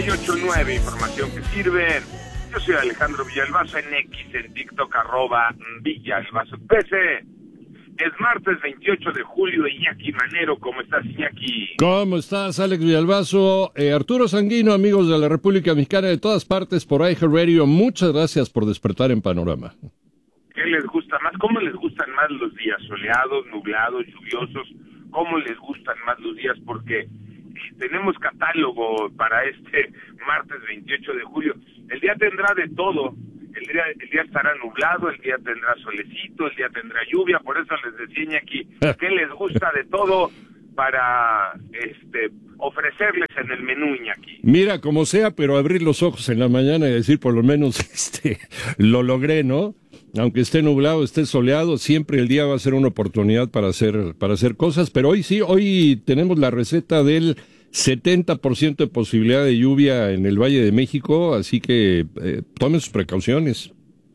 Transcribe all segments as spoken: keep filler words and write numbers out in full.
ocho nueve, información que sirve. Yo soy Alejandro Villalbazo en X, en TikTok, arroba Villalbazo P C. Es martes veintiocho de julio, Iñaki Manero. ¿Cómo estás, Iñaki? ¿Cómo estás, Alex Villalbazo? Eh, Arturo Sanguino, amigos de la República Mexicana de todas partes por iHeartRadio, muchas gracias por despertar en Panorama. ¿Qué les gusta más? ¿Cómo les gustan más los días? ¿Soleados, nublados, lluviosos? ¿Cómo les gustan más los días? Porque tenemos catálogo para este martes veintiocho de julio. El día tendrá de todo. El día, el día estará nublado, el día tendrá solecito, el día tendrá lluvia. Por eso les decía aquí que les gusta de todo para este ofrecerles en el menú, Iñaki. Mira, como sea, pero abrir los ojos en la mañana y decir por lo menos este lo logré, ¿no? Aunque esté nublado, esté soleado, siempre el día va a ser una oportunidad para hacer para hacer cosas, pero hoy sí, hoy tenemos la receta del setenta por ciento de posibilidad de lluvia en el Valle de México, así que eh, tomen sus precauciones.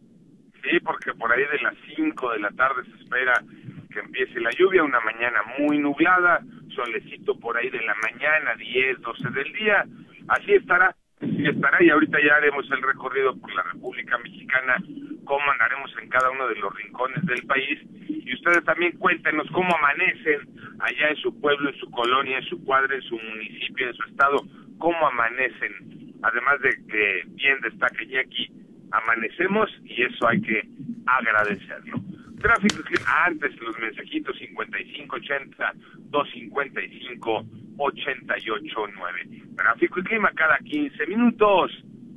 Sí, porque por ahí de las cinco de la tarde se espera que empiece la lluvia, una mañana muy nublada, solecito por ahí de la mañana, diez, doce del día, así estará. Sí estará, y ahorita ya haremos el recorrido por la República Mexicana, cómo andaremos en cada uno de los rincones del país, y ustedes también cuéntenos cómo amanecen allá en su pueblo, en su colonia, en su cuadra, en su municipio, en su estado, cómo amanecen, además de que bien destaca Iñaki, amanecemos y eso hay que agradecerlo. Tráfico, antes los mensajitos cincuenta y cinco ochenta, doscientos cincuenta y cinco, ochenta y ocho nueve. Tráfico y clima cada quince minutos.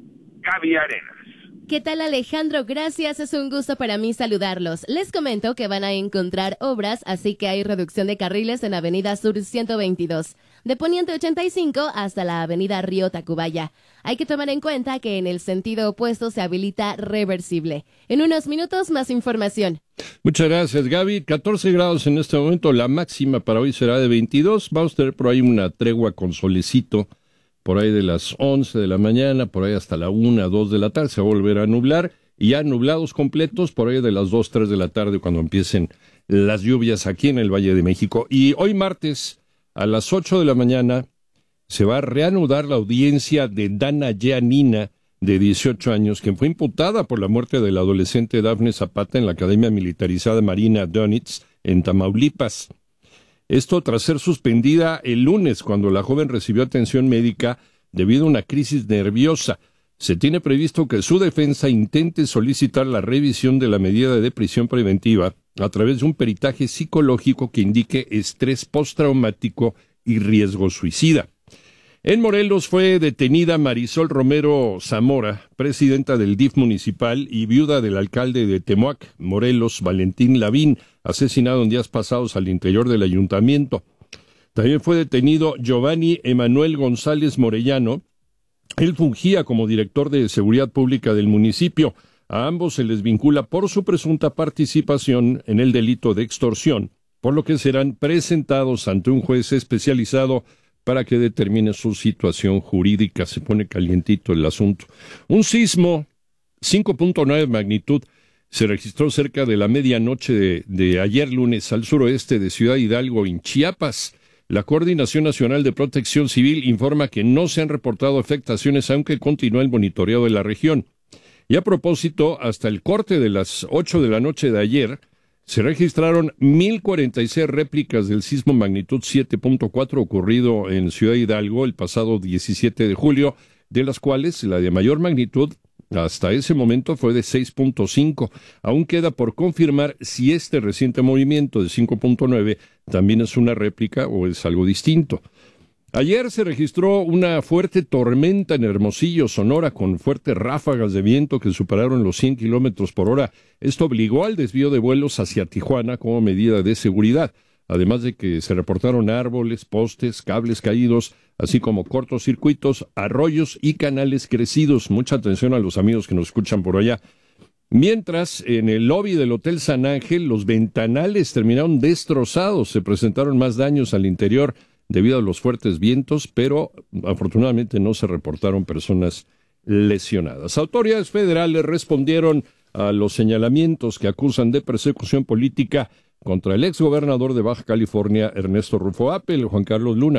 Gaby Arenas. ¿Qué tal, Alejandro? Gracias, es un gusto para mí saludarlos. Les comento que van a encontrar obras, así que hay reducción de carriles en Avenida Sur ciento veintidós, de Poniente ochenta y cinco hasta la Avenida Río Tacubaya. Hay que tomar en cuenta que en el sentido opuesto se habilita reversible. En unos minutos, más información. Muchas gracias, Gaby. catorce grados en este momento, la máxima para hoy será de veintidós. Vamos a tener por ahí una tregua con solecito, por ahí de las once de la mañana, por ahí hasta la una, dos de la tarde, se va a volver a nublar, y ya nublados completos por ahí de las dos, tres de la tarde, cuando empiecen las lluvias aquí en el Valle de México. Y hoy martes, a las ocho de la mañana, se va a reanudar la audiencia de Dana Yanina, de dieciocho años, quien fue imputada por la muerte del adolescente Dafne Zapata en la Academia Militarizada Marina Donitz, en Tamaulipas. Esto tras ser suspendida el lunes, cuando la joven recibió atención médica debido a una crisis nerviosa. Se tiene previsto que su defensa intente solicitar la revisión de la medida de prisión preventiva a través de un peritaje psicológico que indique estrés postraumático y riesgo suicida. En Morelos fue detenida Marisol Romero Zamora, presidenta del D I F municipal y viuda del alcalde de Temoac, Morelos, Valentín Lavín, asesinado en días pasados al interior del ayuntamiento. También fue detenido Giovanni Emanuel González Morellano. Él fungía como director de seguridad pública del municipio. A ambos se les vincula por su presunta participación en el delito de extorsión, por lo que serán presentados ante un juez especializado para que determine su situación jurídica. Se pone calientito el asunto. Un sismo, cinco punto nueve de magnitud, se registró cerca de la medianoche de, de ayer lunes al suroeste de Ciudad Hidalgo, en Chiapas. La Coordinación Nacional de Protección Civil informa que no se han reportado afectaciones, aunque continúa el monitoreo de la región. Y a propósito, hasta el corte de las ocho de la noche de ayer, se registraron mil cuarenta y seis réplicas del sismo magnitud siete punto cuatro ocurrido en Ciudad Hidalgo el pasado diecisiete de julio, de las cuales la de mayor magnitud hasta ese momento fue de seis punto cinco. Aún queda por confirmar si este reciente movimiento de cinco punto nueve también es una réplica o es algo distinto. Ayer se registró una fuerte tormenta en Hermosillo, Sonora, con fuertes ráfagas de viento que superaron los cien kilómetros por hora. Esto obligó al desvío de vuelos hacia Tijuana como medida de seguridad, además de que se reportaron árboles, postes, cables caídos, así como cortocircuitos, arroyos y canales crecidos. Mucha atención a los amigos que nos escuchan por allá. Mientras, en el lobby del Hotel San Ángel, los ventanales terminaron destrozados. Se presentaron más daños al interior debido a los fuertes vientos, pero afortunadamente no se reportaron personas lesionadas. Autoridades federales respondieron a los señalamientos que acusan de persecución política contra el exgobernador de Baja California, Ernesto Rufo Appel. Juan Carlos Luna.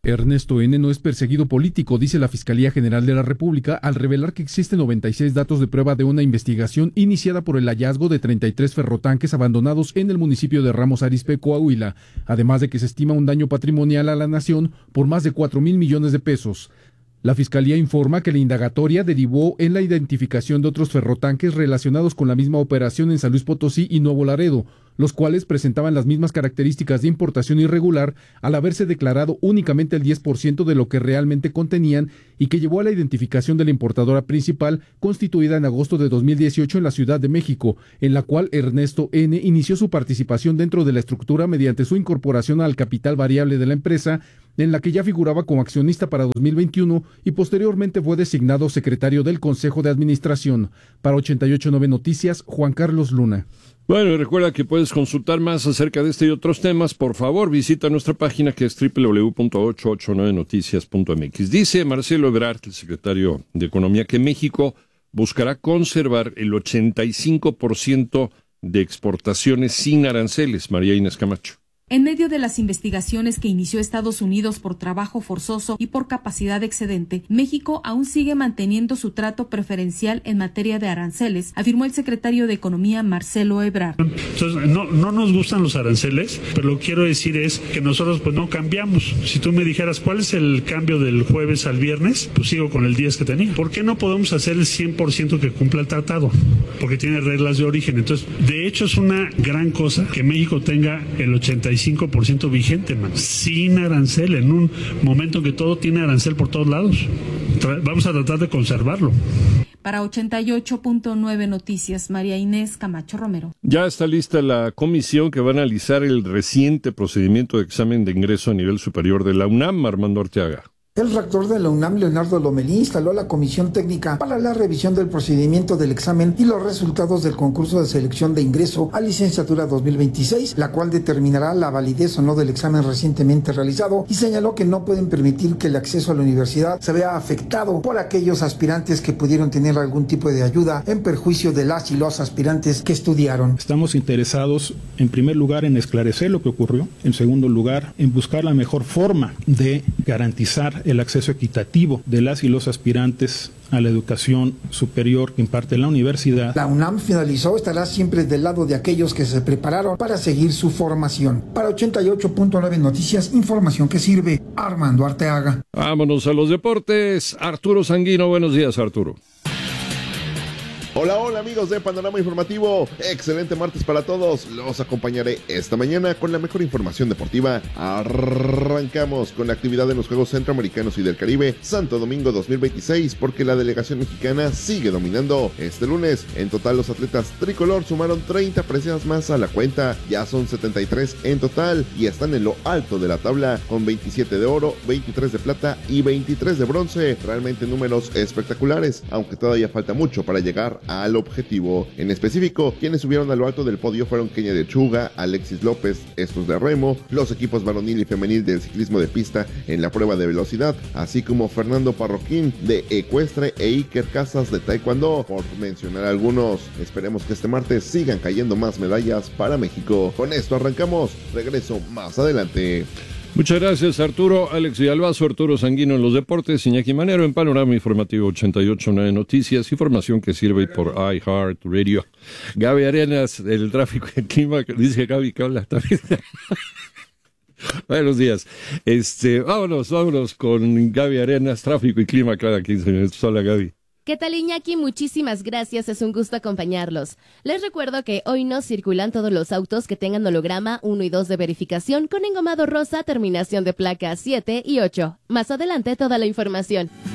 Ernesto N. no es perseguido político, dice la Fiscalía General de la República, al revelar que existen noventa y seis datos de prueba de una investigación iniciada por el hallazgo de treinta y tres ferrotanques abandonados en el municipio de Ramos Arizpe, Coahuila, además de que se estima un daño patrimonial a la nación por más de cuatro mil millones de pesos. La Fiscalía informa que la indagatoria derivó en la identificación de otros ferrotanques relacionados con la misma operación en San Luis Potosí y Nuevo Laredo, los cuales presentaban las mismas características de importación irregular al haberse declarado únicamente el diez por ciento de lo que realmente contenían y que llevó a la identificación de la importadora principal constituida en agosto de dos mil dieciocho en la Ciudad de México, en la cual Ernesto N. inició su participación dentro de la estructura mediante su incorporación al capital variable de la empresa, en la que ya figuraba como accionista para dos mil veintiuno y posteriormente fue designado secretario del Consejo de Administración. Para ochenta y ocho punto nueve Noticias, Juan Carlos Luna. Bueno, y recuerda que puedes consultar más acerca de este y otros temas. Por favor, visita nuestra página que es doble u doble u doble u punto ochocientos ochenta y nueve noticias punto m x. Dice Marcelo Ebrard, el secretario de Economía, que México buscará conservar el ochenta y cinco por ciento de exportaciones sin aranceles. María Inés Camacho. En medio de las investigaciones que inició Estados Unidos por trabajo forzoso y por capacidad excedente, México aún sigue manteniendo su trato preferencial en materia de aranceles, afirmó el secretario de Economía Marcelo Ebrard. Entonces, no, no nos gustan los aranceles, pero lo que quiero decir es que nosotros pues no cambiamos. Si tú me dijeras cuál es el cambio del jueves al viernes, pues sigo con el diez que tenía. ¿Por qué no podemos hacer el cien por ciento que cumpla el tratado? Porque tiene reglas de origen. Entonces, de hecho es una gran cosa que México tenga el ochenta y cinco por ciento vigente, man, sin arancel, en un momento en que todo tiene arancel por todos lados. Tra- vamos a tratar de conservarlo. Para ochenta y ocho punto nueve Noticias, María Inés Camacho Romero. Ya está lista la comisión que va a analizar el reciente procedimiento de examen de ingreso a nivel superior de la UNAM, Armando Arteaga. El rector de la UNAM, Leonardo Lomelí, instaló la comisión técnica para la revisión del procedimiento del examen y los resultados del concurso de selección de ingreso a licenciatura dos mil veintiséis, la cual determinará la validez o no del examen recientemente realizado, y señaló que no pueden permitir que el acceso a la universidad se vea afectado por aquellos aspirantes que pudieron tener algún tipo de ayuda en perjuicio de las y los aspirantes que estudiaron. Estamos interesados, en primer lugar, en esclarecer lo que ocurrió, en segundo lugar, en buscar la mejor forma de garantizar el acceso equitativo de las y los aspirantes a la educación superior que imparte la universidad. La UNAM, finalizó, estará siempre del lado de aquellos que se prepararon para seguir su formación. Para ochenta y ocho punto nueve Noticias, información que sirve. Armando Arteaga. Vámonos a los deportes. Arturo Sanguino, buenos días, Arturo. Hola, hola amigos de Panorama Informativo, excelente martes para todos, los acompañaré esta mañana con la mejor información deportiva. Arrancamos con la actividad en los Juegos Centroamericanos y del Caribe Santo Domingo dos mil veintiséis, porque la delegación mexicana sigue dominando. Este lunes, en total los atletas tricolor sumaron treinta preseas más a la cuenta, ya son setenta y tres en total y están en lo alto de la tabla con veintisiete de oro, veintitrés de plata y veintitrés de bronce, realmente números espectaculares, aunque todavía falta mucho para llegar al objetivo. En específico, quienes subieron a lo alto del podio fueron Kenia de Chuga, Alexis López, estos de remo, los equipos varonil y femenil del ciclismo de pista en la prueba de velocidad, así como Fernando Parroquín de ecuestre e Iker Casas de taekwondo, por mencionar algunos. Esperemos que este martes sigan cayendo más medallas para México. Con esto arrancamos, regreso más adelante. Muchas gracias, Arturo. Alex Villalbazo, Arturo Sanguino en los deportes, Iñaki Manero en Panorama Informativo ochenta y ocho punto nueve Noticias, información que sirve por iHeartRadio. Gaby Arenas, el tráfico y el clima, dice Gaby que habla también. Buenos días. Este, vámonos, vámonos con Gaby Arenas, tráfico y clima cada quince minutos. Hola, Gaby. ¿Qué tal, Iñaki? Muchísimas gracias, es un gusto acompañarlos. Les recuerdo que hoy no circulan todos los autos que tengan holograma uno y dos de verificación con engomado rosa, terminación de placa siete y ocho. Más adelante toda la información.